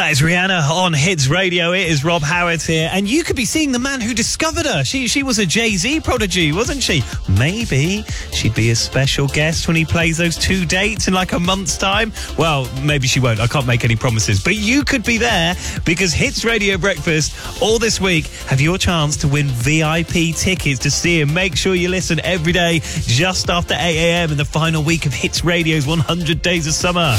That is Rihanna on Hits Radio. It is Rob Howard here, and you could be seeing the man who discovered her. She was a Jay-Z prodigy, wasn't she? Maybe she'd be a special guest when he plays those 2 dates in like a month's time. Well, maybe she won't. I can't make any promises, but you could be there because Hits Radio Breakfast all this week have your chance to win VIP tickets to see him. Make sure you listen every day just after 8 a.m. in the final week of Hits Radio's 100 Days of Summer.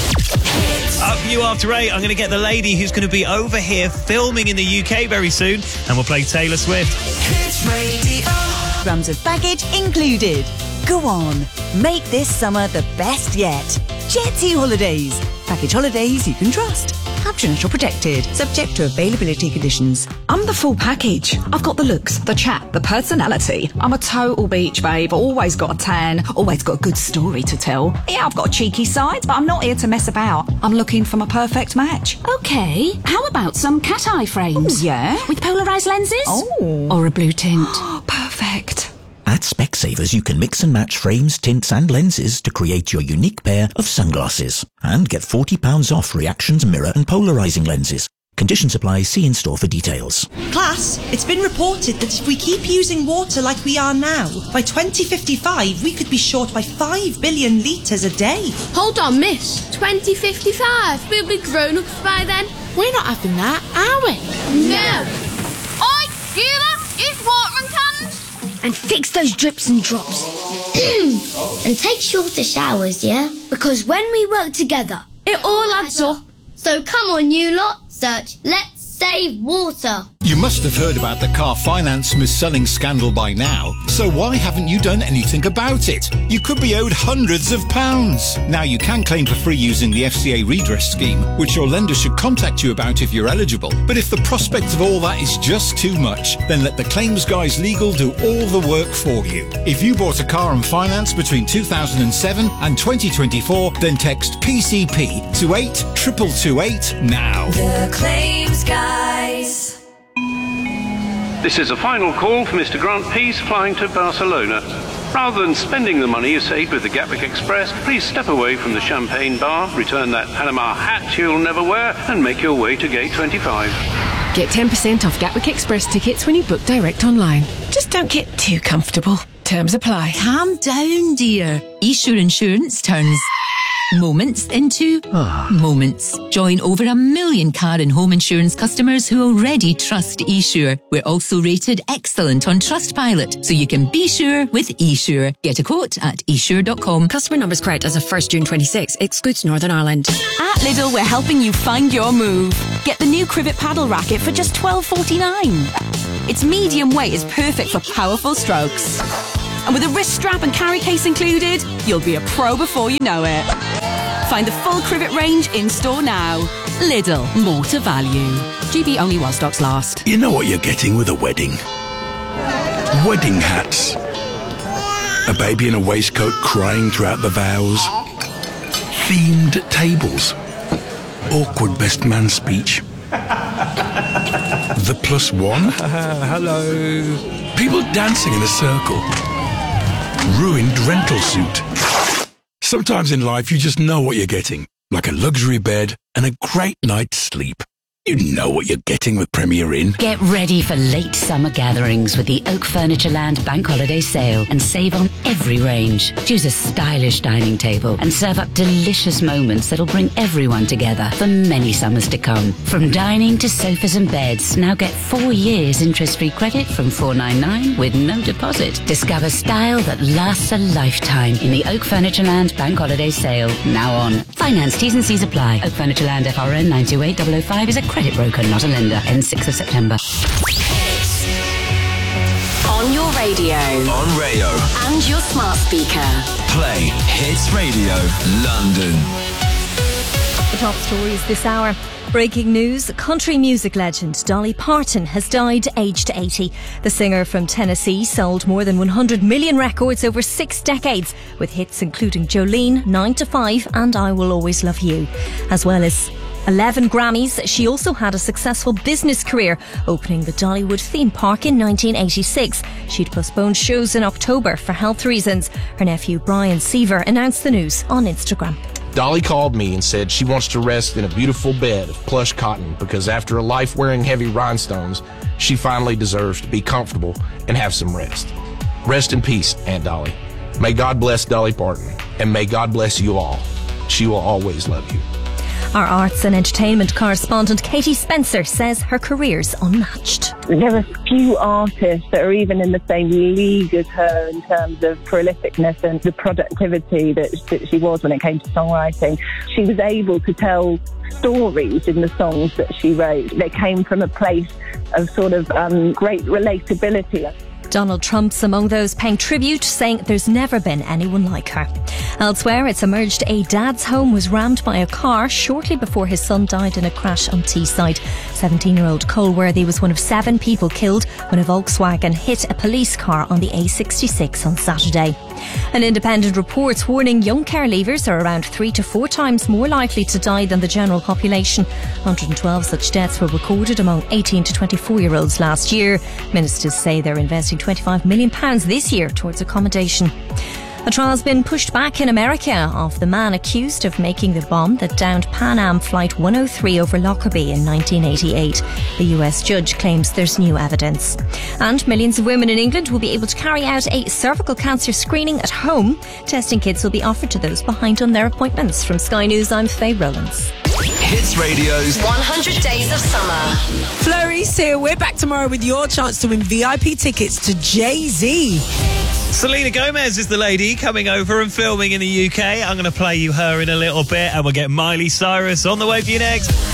Up you after 8, I'm going to get the lady who's going to be over here filming in the UK very soon, and we'll play Taylor Swift. Hits Radio. Grams of baggage included. Go on, make this summer the best yet. Jetty Holidays. Package holidays you can trust. Caption protected. Subject to availability conditions. I'm the full package. I've got the looks, the chat, the personality. I'm a total beach babe. Always got a tan. Always got a good story to tell. Yeah, I've got a cheeky side, but I'm not here to mess about. I'm looking for my perfect match. Okay, how about some cat eye frames? Ooh, yeah? With polarised lenses? Oh. Or a blue tint? Perfect. At Specsavers, you can mix and match frames, tints and lenses to create your unique pair of sunglasses. And get £40 off Reactions mirror and polarising lenses. Conditions apply. See in store for details. Class, it's been reported that if we keep using water like we are now, by 2055 we could be short by 5 billion litres a day. Hold on, miss. 2055? We'll be grown-ups by then. We're not having that, are we? No. Oi, Sheila, use watering cans. And fix those drips and drops. And take shorter showers, yeah? Because when we work together, it all adds up. So come on, you lot, search Let's Save Water. You must have heard about the car finance mis-selling scandal by now, so why haven't you done anything about it? You could be owed hundreds of pounds. Now you can claim for free using the FCA redress scheme, which your lender should contact you about if you're eligible. But if the prospect of all that is just too much, then let the Claims Guys Legal do all the work for you. If you bought a car on finance between 2007 and 2024, then text PCP to 82228 now. The Claims Guys. This is a final call for Mr. Grant Peace flying to Barcelona. Rather than spending the money you saved with the Gatwick Express, please step away from the champagne bar, return that Panama hat you'll never wear, and make your way to Gate 25. Get 10% off Gatwick Express tickets when you book direct online. Just don't get too comfortable. Terms apply. Calm down, dear. eSure Insurance turns moments into moments. Join over 1 million car and home insurance customers who already trust eSure. We're also rated excellent on Trustpilot, so you can be sure with eSure. Get a quote at esure.com. Customer numbers correct as of 1st June 26. Excludes Northern Ireland. At Lidl, we're helping you find your move. Get the new Crivet paddle racket for just £12.49. Its medium weight is perfect for powerful strokes. And with a wrist strap and carry case included, you'll be a pro before you know it. Find the full Crivet range in store now. Lidl, more to value. GB only while stocks last. You know what you're getting with a wedding? Wedding hats. A baby in a waistcoat crying throughout the vows. Themed tables. Awkward best man speech. The plus one. Hello. People dancing in a circle. Ruined rental suit. Sometimes in life you just know what you're getting, like a luxury bed and a great night's sleep. You know what you're getting with Premier Inn. Get ready for late summer gatherings with the Oak Furnitureland Bank Holiday Sale and save on every range. Choose a stylish dining table and serve up delicious moments that'll bring everyone together for many summers to come. From dining to sofas and beds, now get 4 years interest-free credit from $4.99 with no deposit. Discover style that lasts a lifetime in the Oak Furnitureland Bank Holiday Sale, now on. Finance T's and C's apply. Oak Furnitureland FRN 928005 is a credit broker, not a lender. Ends 6th of September. On your radio. On Rayo. And your smart speaker. Play Hits Radio London. The top stories this hour. Breaking news, country music legend Dolly Parton has died aged 80. The singer from Tennessee sold more than 100 million records over 6 decades, with hits including Jolene, 9 to 5 and I Will Always Love You. As well as 11 Grammys, she also had a successful business career, opening the Dollywood theme park in 1986. She'd postponed shows in October for health reasons. Her nephew Brian Seaver announced the news on Instagram. Dolly called me and said she wants to rest in a beautiful bed of plush cotton because after a life wearing heavy rhinestones, she finally deserves to be comfortable and have some rest. Rest in peace, Aunt Dolly. May God bless Dolly Parton, and may God bless you all. She will always love you. Our arts and entertainment correspondent Katie Spencer says her career's unmatched. There are few artists that are even in the same league as her in terms of prolificness and the productivity that she was when it came to songwriting. She was able to tell stories in the songs that she wrote. They came from a place of sort of great relatability. Donald Trump's among those paying tribute, saying there's never been anyone like her. Elsewhere, it's emerged a dad's home was rammed by a car shortly before his son died in a crash on Teesside. 17-year-old Cole Worthy was one of 7 people killed when a Volkswagen hit a police car on the A66 on Saturday. An independent report warning young care leavers are around 3 to 4 times more likely to die than the general population. 112 such deaths were recorded among 18 to 24-year-olds last year. Ministers say they're investing £25 million this year towards accommodation. A trial's been pushed back in America of the man accused of making the bomb that downed Pan Am Flight 103 over Lockerbie in 1988. The US judge claims there's new evidence. And millions of women in England will be able to carry out a cervical cancer screening at home. Testing kits will be offered to those behind on their appointments. From Sky News, I'm Faye Rowlands. Hits Radio's 100 Days of Summer. Flurry's here. We're back tomorrow with your chance to win VIP tickets to Jay-Z. Selena Gomez is the lady coming over and filming in the UK. I'm going to play you her in a little bit, and we'll get Miley Cyrus on the way for you next.